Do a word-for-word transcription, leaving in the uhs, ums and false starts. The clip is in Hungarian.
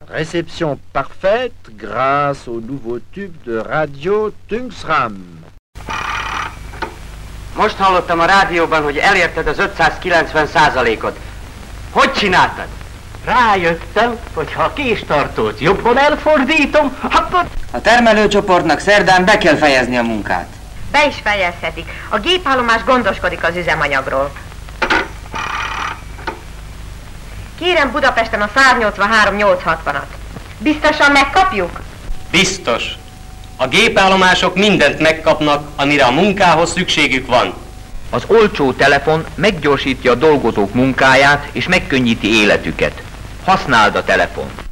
Réception parfaite grâce au nouveau tube de radio Tungsram. Most hallottam a rádióban, hogy elérted az ötszázkilencven százalékot. Hogy csináltad? Rájöttem, hogy ha a késtartót jobban elfordítom, akkor... A termelőcsoportnak szerdán be kell fejezni a munkát. Be is fejezhetik. A gépállomás gondoskodik az üzemanyagról. Kérem Budapesten a száznyolcvanhárom nyolcszázhatvanat. Biztosan megkapjuk? Biztos. A gépállomások mindent megkapnak, amire a munkához szükségük van. Az olcsó telefon meggyorsítja a dolgozók munkáját és megkönnyíti életüket. Használd a telefont!